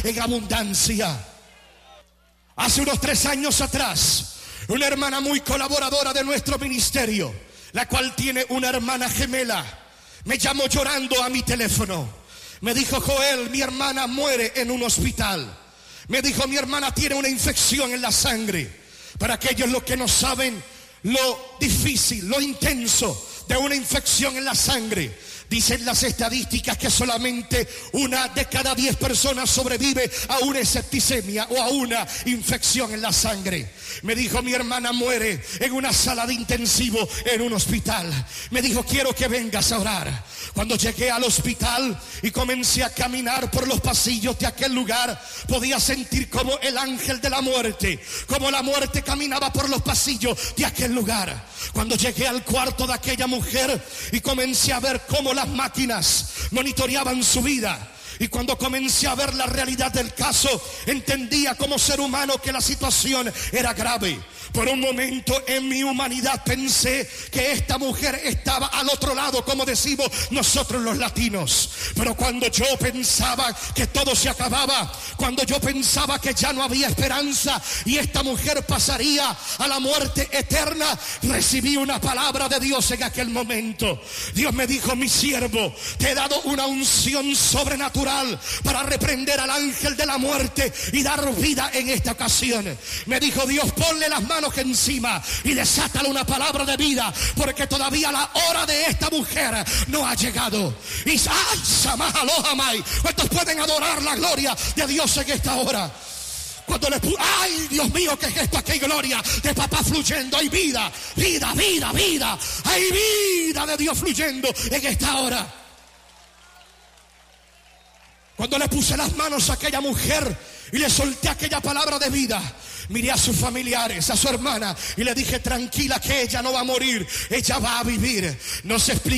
en abundancia. Hace unos 3 años atrás, una hermana muy colaboradora de nuestro ministerio, la cual tiene una hermana gemela, me llamó llorando a mi teléfono. Me dijo: Joel, mi hermana muere en un hospital. Me dijo: mi hermana tiene una infección en la sangre. Para aquellos los que no saben lo difícil, lo intenso de una infección en la sangre, dicen las estadísticas que solamente 1 de cada 10 personas sobrevive a una septicemia o a una infección en la sangre. Me dijo: mi hermana muere en una sala de intensivo en un hospital. Me dijo: quiero que vengas a orar. Cuando llegué al hospital y comencé a caminar por los pasillos de aquel lugar, podía sentir como el ángel de la muerte, como la muerte caminaba por los pasillos de aquel lugar. Cuando llegué al cuarto de aquella mujer y comencé a ver cómo las máquinas monitoreaban su vida, y cuando comencé a ver la realidad del caso, entendía como ser humano que la situación era grave. Por un momento en mi humanidad pensé que esta mujer estaba al otro lado, como decimos nosotros los latinos. Pero cuando yo pensaba que todo se acababa, cuando yo pensaba que ya no había esperanza y esta mujer pasaría a la muerte eterna, recibí una palabra de Dios en aquel momento. Dios me dijo: mi siervo, te he dado una unción sobrenatural para reprender al ángel de la muerte y dar vida en esta ocasión. Me dijo Dios: ponle las manos encima y desátale una palabra de vida, porque todavía la hora de esta mujer no ha llegado. Y ¡ay, Samahalohomai! ¿Cuántos pueden adorar la gloria de Dios en esta hora? Cuando le ¡ay, Dios mío! ¿Qué es esto? ¡Qué gloria de papá fluyendo! Hay vida, vida, vida, vida. Hay vida de Dios fluyendo en esta hora. Cuando le puse las manos a aquella mujer y le solté aquella palabra de vida, miré a sus familiares, a su hermana, y le dije: tranquila, que ella no va a morir, ella va a vivir. No se explica